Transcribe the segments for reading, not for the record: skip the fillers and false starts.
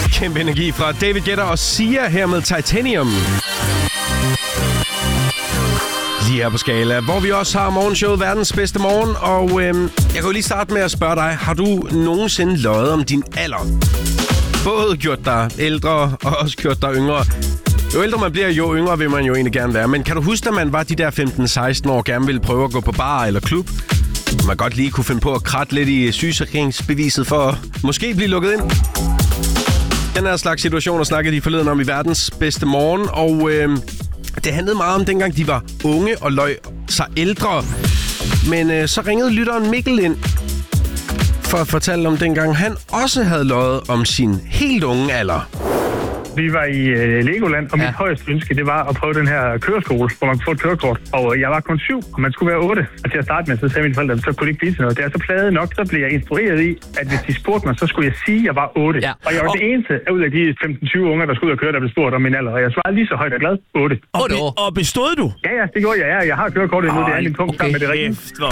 Kæmpe energi fra David Guetta og Sia her med Titanium. Lige her på Skala, hvor vi også har morgenshowet Verdens Bedste Morgen. Og jeg kan jo lige starte med at spørge dig, har du nogensinde løjet om din alder? Både gjort dig ældre og også gjort dig yngre. Jo ældre man bliver, jo yngre vil man jo egentlig gerne være. Men kan du huske, at man var de der 15-16 år, gerne ville prøve at gå på bar eller klub? Man godt lige kunne finde på at kratte lidt i sygesikringsbeviset for at måske blive lukket ind. Den her slags situationer snakkede de forleden om i Verdens Bedste Morgen, og det handlede meget om dengang de var unge og løg sig ældre. Men så ringede lytteren Mikkel ind for at fortælle om dengang han også havde løjet om sin helt unge alder. Vi var i Legoland, og mit højeste ønske, det var at prøve den her køreskole, hvor man kunne få et kørekort. Og jeg var kun 7, og man skulle være 8. Og til at starte med, så sagde mine forældre, så kunne det ikke blive til noget. Det er så plaget nok, så blev jeg instrueret i, at hvis de spurgte mig, så skulle jeg sige, at jeg var 8. Ja. Og jeg var det eneste ud af de 15-20 unger, der skulle ud og køre, der blev spurt om min alder. Og jeg svarede lige så højt og glad, 8. Og bestod du? Ja, det gjorde jeg. Ja, jeg har kørekortet nu, det er min punkt sammen med det rigtige.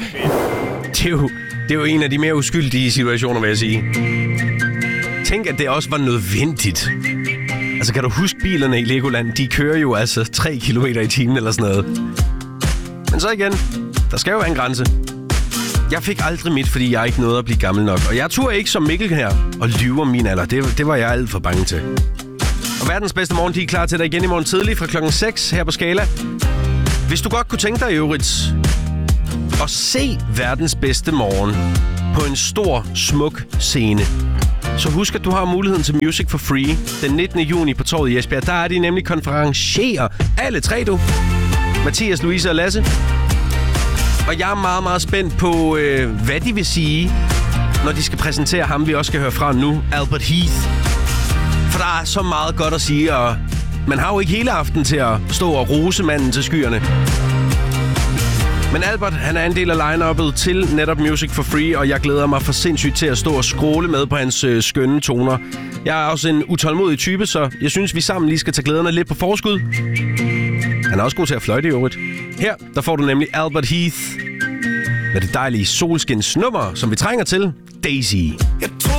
Det er jo en af de mere uskyldige situationer, vil jeg sige. Tænk, at det også var nødvendigt. Altså, kan du huske bilerne i Legoland? De kører jo altså 3 kilometer i timen eller sådan noget. Men så igen, der skal jo være en grænse. Jeg fik aldrig mit, fordi jeg ikke nåede at blive gammel nok. Og jeg turde ikke som Mikkel her og lyve om min alder. Det var jeg alt for bange til. Og Verdens Bedste Morgen, de er klar til dig igen i morgen tidlig fra klokken 6 her på Skala. Hvis du godt kunne tænke dig i øvrigt at se Verdens Bedste Morgen på en stor, smuk scene, så husk, at du har muligheden til Music for Free den 19. juni på Torvet i Esbjerg. Der er de nemlig konferencier. Alle tre, du. Mathias, Louise og Lasse. Og jeg er meget, meget spændt på, hvad de vil sige, når de skal præsentere ham, vi også skal høre fra nu, Albert Heath. For der er så meget godt at sige, og man har jo ikke hele aften til at stå og rose manden til skyerne. Men Albert, han er en del af line-uppet til netop Music for Free, og jeg glæder mig for sindssygt til at stå og scrolle med på hans skønne toner. Jeg er også en utålmodig type, så jeg synes, vi sammen lige skal tage glæderne lidt på forskud. Han er også god til at fløjte i øvrigt. Her, der får du nemlig Albert Heath med det dejlige solskinsnummer, som vi trænger til, Daisy.